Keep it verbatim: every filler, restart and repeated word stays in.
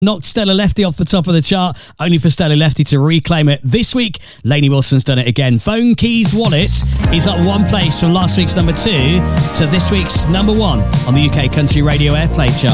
knocked Stella Lefty off the top of the chart, only for Stella Lefty to reclaim it. This week, Lainey Wilson's done it again. Phone Keys Wallet is up one place from last week's number two to this week's number one on the U K Country Radio Airplay chart.